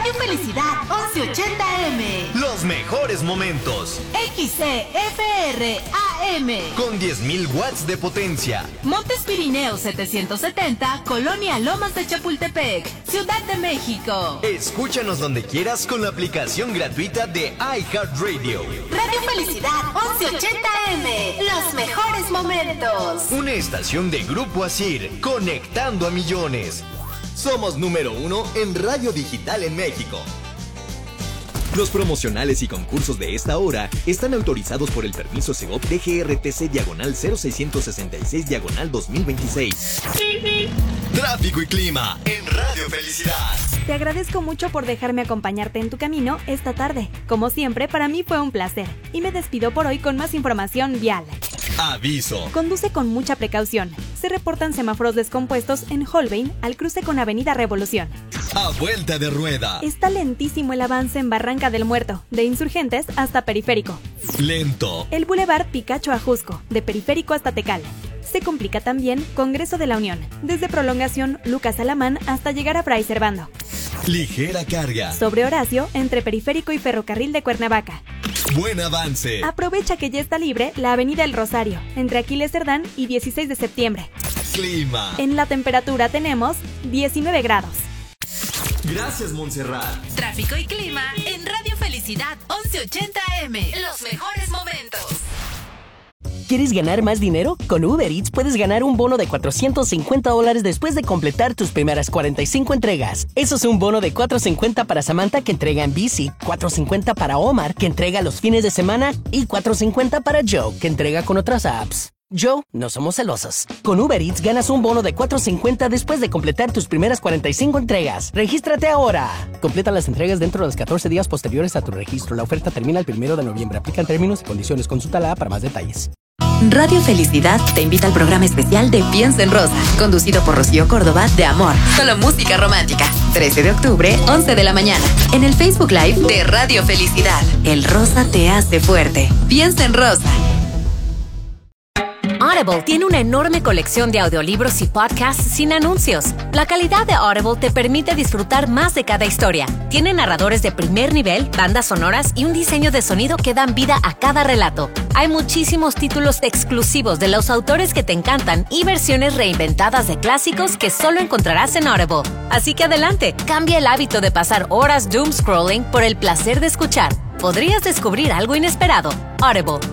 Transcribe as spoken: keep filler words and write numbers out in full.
Radio Felicidad once ochenta A M. Los mejores momentos. X C F R A M. Con diez mil watts de potencia. Montes Pirineos setecientos setenta, Colonia Lomas de Chapultepec, Ciudad de México. Escúchanos donde quieras con la aplicación gratuita de iHeartRadio. Radio Felicidad once ochenta A M. Los mejores momentos. Una estación de Grupo Asir, conectando a millones. Somos número uno en radio digital en México. Los promocionales y concursos de esta hora están autorizados por el permiso Segov D G R T C diagonal cero seiscientos sesenta y seis diagonal dos mil veintiséis. Tráfico y clima en Radio Felicidad. Te agradezco mucho por dejarme acompañarte en tu camino esta tarde. Como siempre, para mí fue un placer. Y me despido por hoy con más información vial. Aviso. Conduce con mucha precaución. Se reportan semáforos descompuestos en Holbein al cruce con Avenida Revolución. A vuelta de rueda. Está lentísimo el avance en Barranca del Muerto, de Insurgentes hasta Periférico. Lento. El Boulevard Picacho a Jusco, de Periférico hasta Tecal. Se complica también Congreso de la Unión, desde Prolongación Lucas Alamán hasta llegar a Fray Servando. Ligera carga. Sobre Horacio, entre Periférico y Ferrocarril de Cuernavaca. Buen avance. Aprovecha que ya está libre la Avenida El Rosario, entre Aquiles Cerdán y dieciséis de septiembre. Clima. En la temperatura tenemos diecinueve grados. Gracias, Montserrat. Tráfico y clima en Radio Felicidad once ochenta A M. Los mejores momentos. ¿Quieres ganar más dinero? Con Uber Eats puedes ganar un bono de cuatrocientos cincuenta dólares después de completar tus primeras cuarenta y cinco entregas. Eso es un bono de cuatrocientos cincuenta para Samantha, que entrega en bici, cuatrocientos cincuenta para Omar, que entrega los fines de semana, y cuatrocientos cincuenta para Joe, que entrega con otras apps. Joe, no somos celosos. Con Uber Eats ganas un bono de cuatrocientos cincuenta después de completar tus primeras cuarenta y cinco entregas. ¡Regístrate ahora! Completa las entregas dentro de los catorce días posteriores a tu registro. La oferta termina el primero de noviembre. Aplican términos y condiciones. Consulta la app para más detalles. Radio Felicidad te invita al programa especial de Piensa en Rosa, conducido por Rocío Córdoba, de Amor, solo música romántica. trece de octubre, once de la mañana, en el Facebook Live de Radio Felicidad. El rosa te hace fuerte. Piensa en Rosa. Audible tiene una enorme colección de audiolibros y podcasts sin anuncios. La calidad de Audible te permite disfrutar más de cada historia. Tiene narradores de primer nivel, bandas sonoras y un diseño de sonido que dan vida a cada relato. Hay muchísimos títulos exclusivos de los autores que te encantan y versiones reinventadas de clásicos que solo encontrarás en Audible. Así que adelante, cambia el hábito de pasar horas doom scrolling por el placer de escuchar. Podrías descubrir algo inesperado. Audible.